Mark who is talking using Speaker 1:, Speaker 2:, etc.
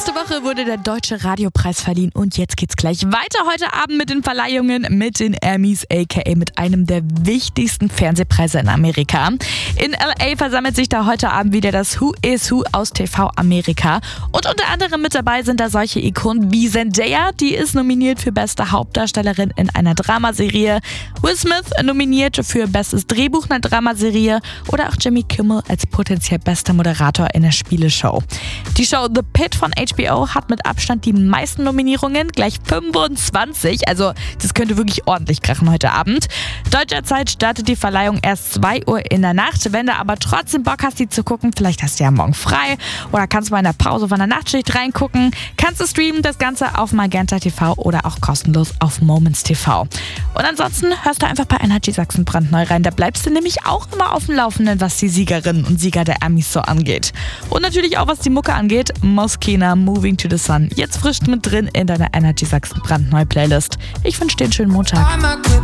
Speaker 1: Letzte Woche wurde der Deutsche Radiopreis verliehen und jetzt geht's gleich weiter heute Abend mit den Verleihungen mit den Emmys, aka mit einem der wichtigsten Fernsehpreise in Amerika. In LA versammelt sich da heute Abend wieder das Who is Who aus TV Amerika und unter anderem mit dabei sind da solche Ikonen wie Zendaya, die ist nominiert für beste Hauptdarstellerin in einer Dramaserie, Will Smith nominiert für bestes Drehbuch einer Dramaserie oder auch Jimmy Kimmel als potenziell bester Moderator in der Spieleshow. Die Show The Pit von HBO hat mit Abstand die meisten Nominierungen, gleich 25, also das könnte wirklich ordentlich krachen heute Abend. Deutscher Zeit startet die Verleihung erst 2 Uhr in der Nacht. Wenn du aber trotzdem Bock hast, die zu gucken, vielleicht hast du ja morgen frei oder kannst mal in der Pause von der Nachtschicht reingucken, kannst du streamen, das Ganze auf Magenta TV oder auch kostenlos auf Moments TV. Und ansonsten hörst du einfach bei Energy Sachsen brandneu rein, da bleibst du nämlich auch immer auf dem Laufenden, was die Siegerinnen und Sieger der Emmys so angeht. Und natürlich auch was die Mucke angeht, Moschino, Moving to the Sun, jetzt frisch mit drin in deiner Energy Sachsen brandneu Playlist. Ich wünsche dir einen schönen Montag.